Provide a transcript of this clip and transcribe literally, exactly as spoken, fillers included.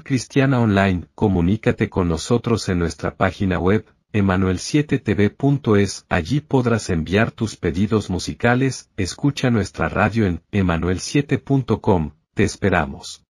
Cristiana Online. Comunícate con nosotros en nuestra página web, emanuel siete t v punto es. Allí podrás enviar tus pedidos musicales. Escucha nuestra radio en emanuel siete punto com. Te esperamos.